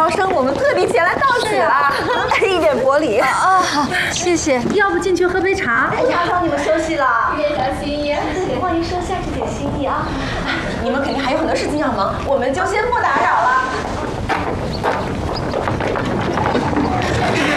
招生，我们特地前来道喜了，一点薄礼啊。谢谢。 要不进去喝杯茶？ 哎，打扰你们休息了， 一点小心意， 给望姨说下这点心意啊。你们肯定还有很多事情要忙，我们就先不打扰了。